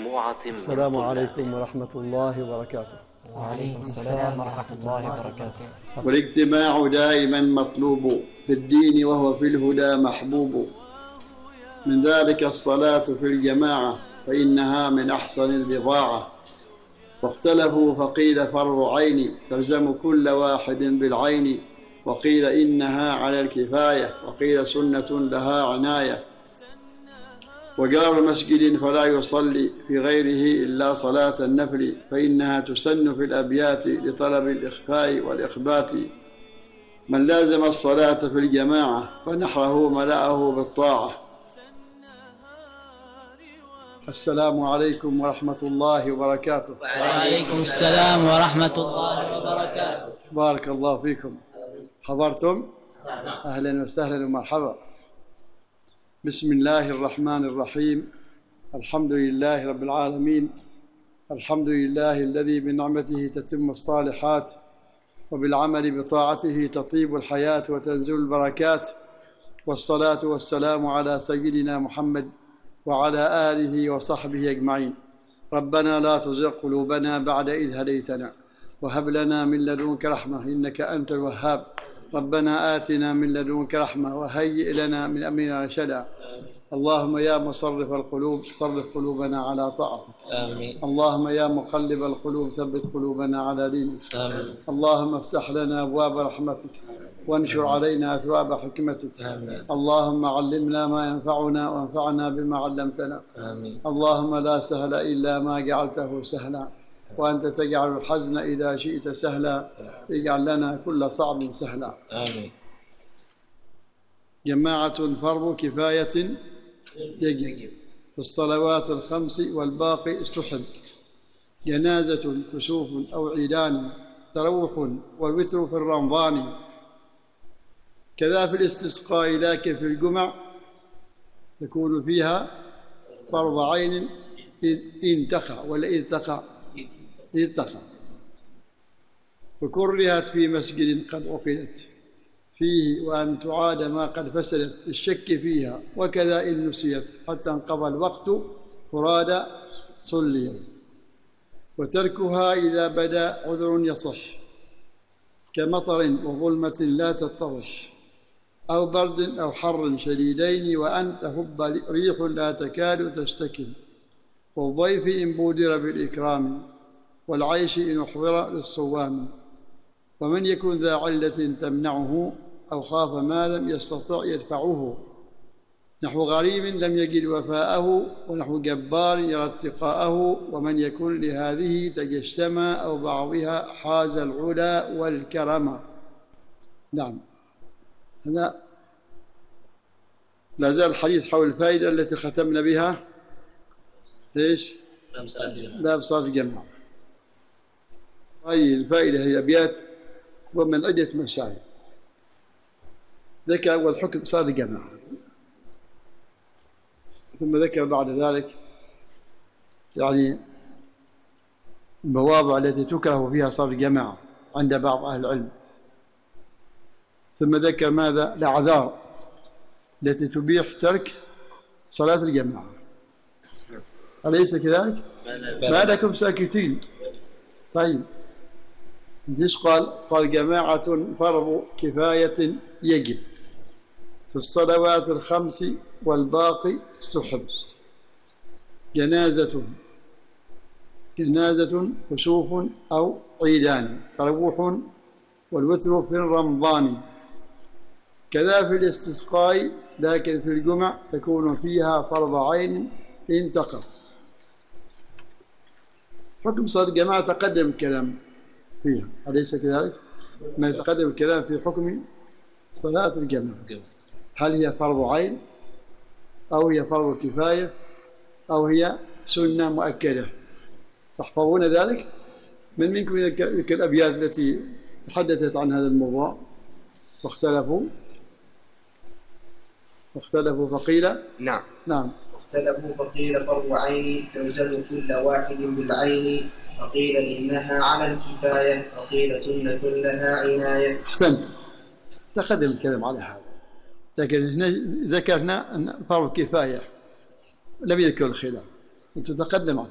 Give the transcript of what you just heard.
مجموعة من السلام عليكم ورحمة الله وبركاته. وعليكم السلام ورحمة الله وبركاته. والاجتماع دائما مطلوب في الدين وهو في الهدى محبوب. من ذلك الصلاة في الجماعة فإنها من أحسن البضاعة. واختلفوا فقيل فرض عين تلزم كل واحد بالعين، وقيل إنها على الكفاية، وقيل سنة لها عناية. وجار مسجد فلا يصلي في غيره إلا صلاة النفل، فإنها تسن في الأبيات لطلب الإخفاء والإخبات. من لازم الصلاة في الجماعة فنحره ملأه بالطاعة. السلام عليكم ورحمة الله وبركاته. وعليكم السلام ورحمة الله وبركاته. بارك الله فيكم. حضرتم؟ أهلا وسهلا ومرحبا. بسم الله الرحمن الرحيم. الحمد لله رب العالمين. الحمد لله الذي بنعمته تتم الصالحات، وبالعمل بطاعته تطيب الحياة وتنزل البركات. والصلاة والسلام على سيدنا محمد وعلى آله وصحبه أجمعين. ربنا لا تزغ قلوبنا بعد إذ هديتنا، وهب لنا من لدنك رحمة إنك أنت الوهاب. ربنا آتنا من لدنك رحمة وهيئ لنا من أمرنا رشدا. اللهم يا مصرف القلوب صرف قلوبنا على طاعتك. آمين. اللهم يا مقلب القلوب ثبت قلوبنا على دينك. آمين. اللهم افتح لنا أبواب رحمتك وانشر علينا أثواب حكمتك. آمين. اللهم علمنا ما ينفعنا وانفعنا بما علمتنا. آمين. اللهم لا سهل إلا ما جعلته سهلا، وأنت تجعل الحزن إذا شئت سهلا. اجعل لنا كل صعب سهلا. آمين. جماعة فرض كفاية يجب في الصلوات الخمس والباقي استحب. جنازة كسوف أو عيدان تروح والوتر في الرمضان. كذا في الاستسقاء، لكن في الجمع تكون فيها فرض عين إن تقع ولا إذ تقع. إذ تقع. وكرهت في مسجد قد عقدت فيه وأن تعاد ما قد فسدت الشك فيها، وكذا إن نسيت حتى انقضى الوقت فرادى صليت. وتركها إذا بدا عذر يصح، كمطر وظلمة لا تتضح، أو برد أو حر شديدين، وأن تهب ريح لا تكاد تستكن. والضيف إن بودر بالإكرام، والعيش إن أحضر للصوام. ومن يكن ذا علة تمنعه، أو خاف ما لم يستطع يدفعه، نحو غريم لم يجد وفاءه، ونحو جبار يرى اتقاءه. ومن يكن لهذه تجشما، أو بعضها حاز العلا والكرم. نعم، هذا لا زال الحديث حول الفائدة التي ختمنا بها. ليش؟ باب صلاة الجماعة. هذه الفائدة هي أبيات ومن عدة مسائل. ذكر أول حكم صلاة الجماعة، ثم ذكر بعد ذلك يعني المواضع التي تكره فيها صلاة الجماعة عند بعض أهل العلم. ثم ذكر ماذا؟ الأعذار التي تبيح ترك صلاة الجماعة. أليس كذلك؟ ما لكم ساكتين؟ طيب، إيش قال؟ قال جماعة فرض كفاية يجب في الصلوات الخمس والباقي استحب. جنازة كسوف أو عيدان تروح والوتر في رمضان. كذا في الاستسقاء، لكن في الجمع تكون فيها فرض عين إن تقع. حكم صلاة الجماعة تقدم الكلام فيها، أليس كذلك؟ ما يتقدم الكلام في حكم صلاة الجماعة، هل هي فرض عين أو هي فرض كفاية أو هي سنة مؤكدة. تحفظون ذلك؟ من منكم يذكر الأبيات التي تحدثت عن هذا الموضوع؟ واختلفوا فقيل نعم اختلفوا فقيل فرض عين تلزم كل واحد بالعين، وقيل إنها على الكفاية، وقيل سنة لها عناية. أحسنت، تقدم الكلام على هذا، لكن هنا ذكرنا أن فرض كفاية لم يذكر الخلاف. أنت تقدم